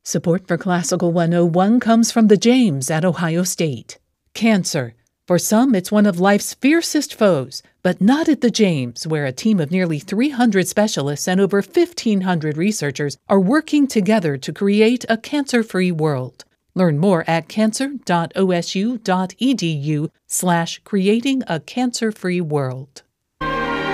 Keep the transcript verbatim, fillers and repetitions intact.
Support for Classical one oh one comes from the James at Ohio State. Cancer. For some, it's one of life's fiercest foes, but not at the James, where a team of nearly three hundred specialists and over fifteen hundred researchers are working together to create a cancer-free world. Learn more at cancer.osu.edu slash creating a cancer-free world.